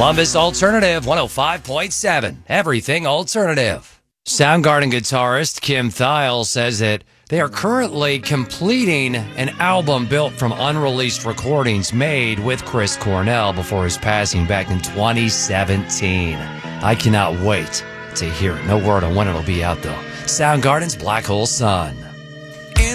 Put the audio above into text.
Columbus Alternative 105.7. Everything alternative. Soundgarden guitarist Kim Thayil says that they are currently completing an album built from unreleased recordings made with Chris Cornell before his passing back in 2017. I cannot wait to hear it. No word on when it'll be out, though. Soundgarden's Black Hole Sun.